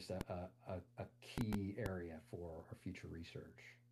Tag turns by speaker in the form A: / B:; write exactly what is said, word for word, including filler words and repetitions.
A: just a, a, a a key area for our future research.